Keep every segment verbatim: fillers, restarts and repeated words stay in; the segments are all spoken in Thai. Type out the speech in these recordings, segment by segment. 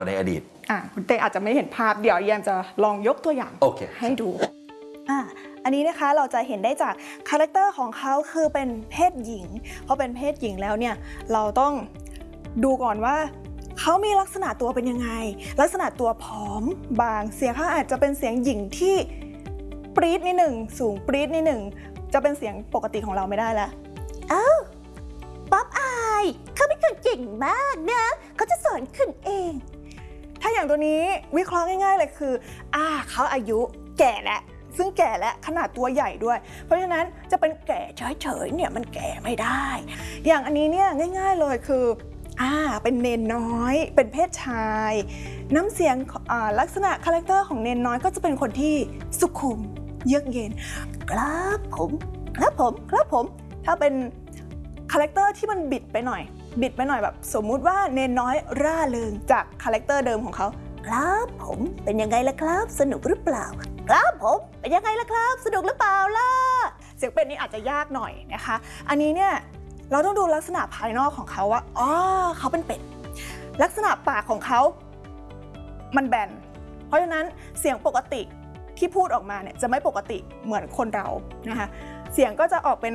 ในอดีตอ่ะคุณเต้อาจจะไม่เห็นภาพเดี๋ยวแยมจะลองยกตัวอย่าง okay. ให้ดูอ่ะอันนี้นะคะเราจะเห็นได้จากคาแรคเตอร์ของเขาคือเป็นเพศหญิงเพราะเป็นเพศหญิงแล้วเนี่ยเราต้องดูก่อนว่าเขามีลักษณะตัวเป็นยังไงลักษณะตัวผอมบางเสียงเขาอาจจะเป็นเสียงหญิงที่ปรี๊ดนิดหนึ่งสูงปรี๊ดนิดหนึ่งจะเป็นเสียงปกติของเราไม่ได้แล้วเอ้าป๊อปอายเขาเป็นคนเก่งมากนะเขาจะสอนคุณเองถ้าอย่างตัวนี้วิเคราะห์ง่ายๆเลยคืออ่าเขาอายุแก่แล้วซึ่งแก่และขนาดตัวใหญ่ด้วยเพราะฉะนั้นจะเป็นแก่เฉยๆเนี่ยมันแก่ไม่ได้อย่างอันนี้เนี่ยง่ายๆเลยคืออ่าเป็นเนนน้อยเป็นเพศชายน้ำเสียงลักษณะคาแรคเตอร์ของเนนน้อยก็จะเป็นคนที่สุขุมเยือกเย็นครับผมครับผมครับผมถ้าเป็นคาแรคเตอร์ที่มันบิดไปหน่อยบิดไปหน่อยแบบสมมุติว่าเนนน้อยร่าเริงจากคาแรคเตอร์เดิมของเขาครับผมเป็นยังไงล่ะครับสนุกหรือเปล่าครับผมเป็นยังไงล่ะครับสนุกหรือเปล่าล่ะเสียงเป็ดนี่อาจจะยากหน่อยนะคะอันนี้เนี่ยเราต้องดูลักษณะภายนอกของเขาว่าอ๋อเขาเป็นเป็ดลักษณะปากของเขามันแบนเพราะฉะนั้นเสียงปกติที่พูดออกมาเนี่ยจะไม่ปกติเหมือนคนเรานะคะเสียงก็จะออกเป็น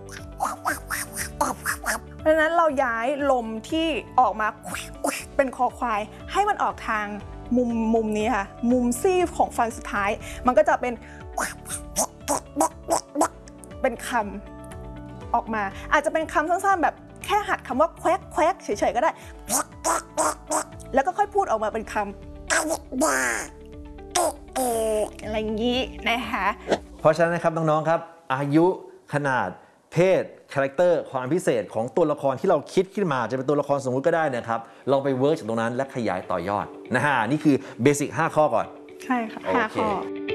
เพราะฉะนั้นเราย้ายลมที่ออกมาเป็นคอควายให้มันออกทางมุมมุมนี้ค่ะมุมซี่ของฟันสุดท้ายมันก็จะเป็นเป็นคำออกมาอาจจะเป็นคำสั้นๆแบบแค่หัดคำว่าแควกแควกเฉยๆก็ได้แล้วก็ค่อยพูดออกมาเป็นคำอะไรอย่างนี้นะคะเพราะฉะนั้นนะครับน้องๆครับอายุขนาดเพศคาแรคเตอร์ความพิเศษของตัวละครที่เราคิดขึ้นมาจะเป็นตัวละครสมมุติก็ได้นะครับลองไปเวิร์กจากตรงนั้นและขยายต่อยอดนะฮะนี่คือเบสิกห้าข้อก่อนใช่ค่ะห้าข้อ